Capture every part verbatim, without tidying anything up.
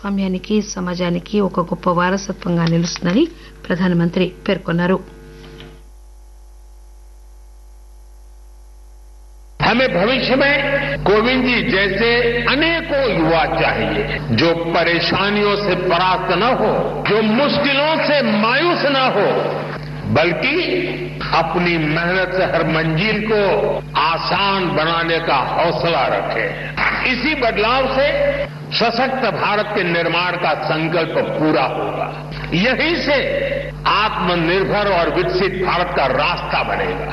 ప్రజాస్వామ్యానికి సమాజానికి ఒక గొప్ప వారసత్వంగా నిలుస్తుందని ప్రధానమంత్రి పేర్కొన్నారు. हमें भविष्य में कोविंद जी जैसे अनेकों युवा चाहिए जो परेशानियों से परास्त न हो, जो मुश्किलों से मायूस न हो, बल्कि अपनी मेहनत से हर मंजिल को आसान बनाने का हौसला रखे. इसी बदलाव से सशक्त भारत के निर्माण का संकल्प पूरा होगा. यहीं से आत्मनिर्भर और विकसित भारत का रास्ता बनेगा.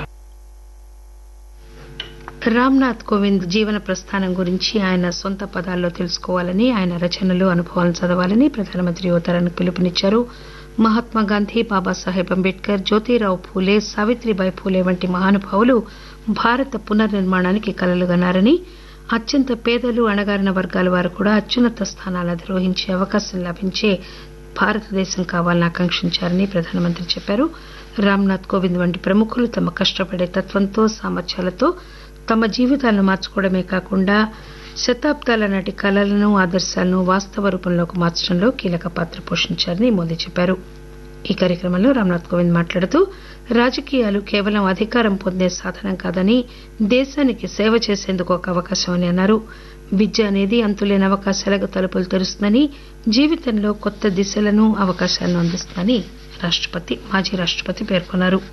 రామ్నాథ్ కోవింద్ జీవన ప్రస్థానం గురించి ఆయన సొంత పదాల్లో తెలుసుకోవాలని, ఆయన రచనలు అనుభవాలను చదవాలని ప్రధానమంత్రి యువతరానికి పిలుపునిచ్చారు. మహాత్మాగాంధీ, బాబాసాహెబ్ అంబేద్కర్, జ్యోతిరావు ఫూలే, సావిత్రిబాయి ఫూలే వంటి మహానుభావులు భారత పునర్నిర్మాణానికి కలలుగన్నారని, అత్యంత పేదలు, అణగారిన వర్గాల వారు కూడా అత్యున్నత స్థానాలు అధిరోహించే అవకాశం లభించే భారతదేశం కావాలని ఆకాంక్షించారని ప్రధానమంత్రి చెప్పారు. రామ్నాథ్ కోవింద్ వంటి ప్రముఖులు తమ కష్టపడే తత్వంతో, సామర్థ్యాలతో తమ జీవితాలను మార్చుకోవడమే కాకుండా శతాబ్దాల నాటి కలలను, ఆదర్శాలను వాస్తవ రూపంలోకి మార్చడంలో కీలక పాత్ర పోషించారని మోదీ చెప్పారు. ఈ కార్యక్రమంలో రామ్నాథ్ కోవింద్ మాట్లాడుతూ రాజకీయాలు కేవలం అధికారం పొందే సాధనం కాదని, దేశానికి సేవ చేసేందుకు ఒక అవకాశం అని అన్నారు. విద్య అనేది అంతులేని అవకాశాలకు తలుపులు తెరుస్తుందని, జీవితంలో కొత్త దిశలను, అవకాశాలను అందిస్తుందని రాష్టపతి మాజీ రాష్టపతి పేర్కొన్నారు.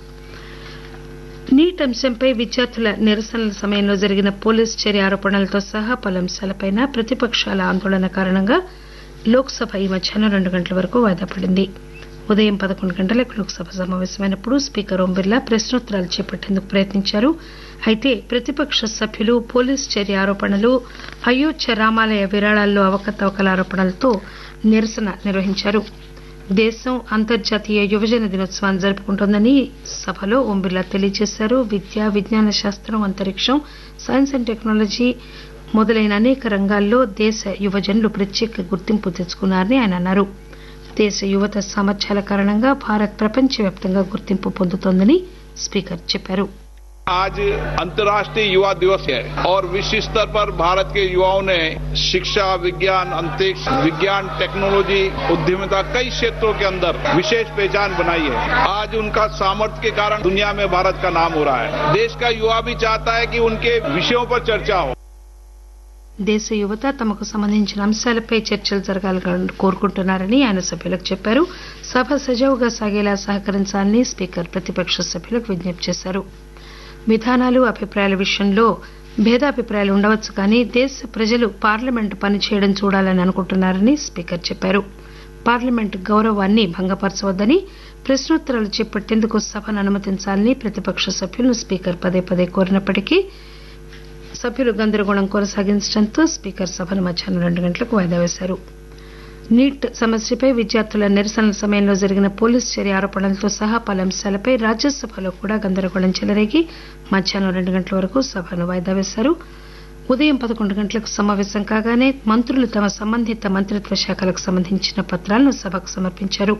నీట్ అంశంపై విద్యార్థుల నిరసనల సమయంలో జరిగిన పోలీసు చర్య ఆరోపణలతో సహా పలు అంశాలపై ప్రతిపక్షాల ఆందోళన కారణంగా లోక్సభ ఈ మధ్యాహ్నం రెండు గంటల వరకు వాయిదా పడింది. ఉదయం పదకొండు గంటలకు లోక్సభ సమావేశమైనప్పుడు స్పీకర్ ఓం బిర్లా ప్రశ్నోత్తరాలు చేపట్టేందుకు ప్రయత్నించారు. అయితే ప్రతిపక్ష సభ్యులు పోలీసు చర్య ఆరోపణలు, అయోధ్య రామాలయ విరాళాల్లో అవకతవకల ఆరోపణలతో నిరసన నిర్వహించారు. దేశం అంతర్జాతీయ యువజన దినోత్సవాన్ని జరుపుకుంటోందని సభలో ఓం బిర్లా తెలియజేశారు. విద్య, విజ్ఞాన శాస్త్రం, అంతరిక్షం, సైన్స్ అండ్ టెక్నాలజీ మొదలైన అనేక రంగాల్లో దేశ యువజనులు ప్రత్యేక గుర్తింపు తెచ్చుకున్నారని ఆయన అన్నారు. దేశ యువత సామర్థ్యాల కారణంగా భారత్ ప్రపంచవ్యాప్తంగా గుర్తింపు పొందుతోందని స్పీకర్ చెప్పారు. आज अंतर्राष्ट्रीय युवा दिवस है और विश्व स्तर पर भारत के युवाओं ने शिक्षा, विज्ञान, अंतरिक्ष, विज्ञान, टेक्नोलॉजी, उद्यमिता कई क्षेत्रों के अंदर विशेष पहचान बनाई है. आज उनका सामर्थ्य के कारण दुनिया में भारत का नाम हो रहा है. देश का युवा भी चाहता है कि उनके विषयों पर चर्चा हो. దేశ యువత తమకు సంబంధించిన అంశాలపై చర్చలు జరగాలని కోరుకుంటున్నారని ఆయన సభ్యులకు చెప్పారు. సభ సజావుగా సాగేలా సహకరించాలని స్పీకర్ ప్రతిపక్ష సభ్యులకు విజ్ఞప్తి చేశారు. విధానాలు, అభిప్రాయాల విషయంలో భేదాభిప్రాయాలు ఉండవచ్చు కానీ దేశ ప్రజలు పార్లమెంటు పనిచేయడం చూడాలని అనుకుంటున్నారని స్పీకర్ చెప్పారు. పార్లమెంటు గౌరవాన్ని భంగపరచవద్దని, ప్రశ్నోత్తరాలు చేపట్టేందుకు సభను అనుమతించాలని ప్రతిపక్ష సభ్యులను స్పీకర్ పదే పదే కోరినప్పటికీ సభ్యులు గందరగోళం కొనసాగించడంతో స్పీకర్ సభను మధ్యాహ్నం రెండు గంటలకు వాయిదా వేశారు. నీట్ సమస్యపై విద్యార్థుల నిరసనల సమయంలో జరిగిన పోలీసు చర్య ఆరోపణలతో సహా పలు అంశాలపై రాజ్యసభలో కూడా గందరగోళం చెలరేగి మధ్యాహ్నం రెండు గంటల వరకు సభను వాయిదా వేశారు. ఉదయం పదకొండు గంటలకు సమావేశం కాగానే మంత్రులు తమ సంబంధిత మంత్రిత్వ శాఖలకు సంబంధించిన పత్రాలను సభకు సమర్పించారు.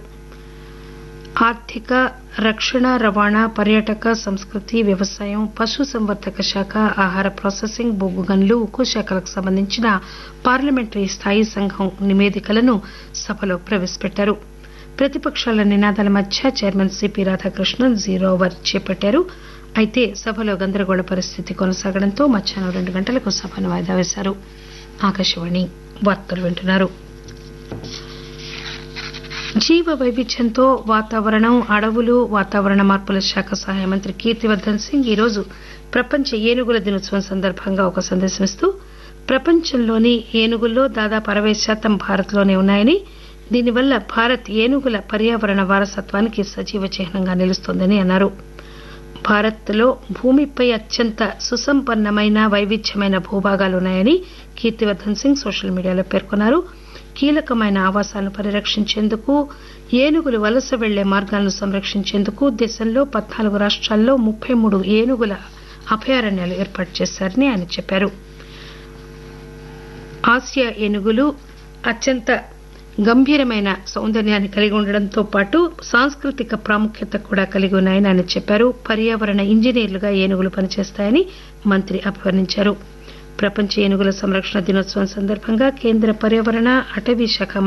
ఆర్థిక, రక్షణ, రవాణా, పర్యాటక, సంస్కృతి, వ్యవసాయం, పశు సంవర్ధక శాఖ, ఆహార ప్రాసెసింగ్, బొగ్గు గనులు, ఉక్కు శాఖలకు సంబంధించిన పార్లమెంటరీ స్థాయీ సంఘం నివేదికలను సభలో ప్రవేశపెట్టారు. ప్రతిపక్షాల నినాదాల మధ్య chairman CP Radhakrishnan zero over చేపట్టారు. అయితే సభలో గందరగోళ పరిస్థితి కొనసాగడంతో మధ్యాహ్నం రెండు గంటలకు సభను వాయిదా వేశారు. ఆకాశవాణి వార్తలు వింటున్నారు. జీవ వైవిధ్యంతో వాతావరణం, అడవులు, వాతావరణ మార్పుల శాఖ సహాయ మంత్రి కీర్తివర్దన్ సింగ్ ఈరోజు ప్రపంచ ఏనుగుల దినోత్సవం సందర్భంగా ఒక సందేశం ఇస్తూ ప్రపంచంలోని ఏనుగుల్లో దాదాపు అరవై శాతం భారత్లోనే ఉన్నాయని, దీనివల్ల భారత్ ఏనుగుల పర్యావరణ వారసత్వానికి సజీవ చిహ్నంగా నిలుస్తోందని అన్నారు. భారత్లో భూమిపై అత్యంత సుసంపన్నమైన వైవిధ్యమైన భూభాగాలున్నాయని కీర్తివర్దన్ సింగ్ సోషల్ మీడియాలో పేర్కొన్నారు. కీలకమైన ఆవాసాలను పరిరక్షించేందుకు, ఏనుగులు వలస వెళ్లే మార్గాలను సంరక్షించేందుకు దేశంలో పద్నాలుగు రాష్ట్రాల్లో ముప్పై మూడు ఏనుగుల అభయారణ్యాలు ఏర్పాటు చేశారని ఆయన చెప్పారు. ఆసియా ఏనుగులు అత్యంత గంభీరమైన సౌందర్యాన్ని కలిగి ఉండడంతో పాటు సాంస్కృతిక ప్రాముఖ్యత కూడా కలిగి ఉన్నాయని ఆయన చెప్పారు. పర్యావరణ ఇంజనీర్లుగా ఏనుగులు పనిచేస్తాయని మంత్రి అభివర్ణించారు. ప్రపంచ ఏనుగుల సంరక్షణ దినోత్సవం సందర్భంగా కేంద్ర పర్యావరణ, అటవీ శాఖ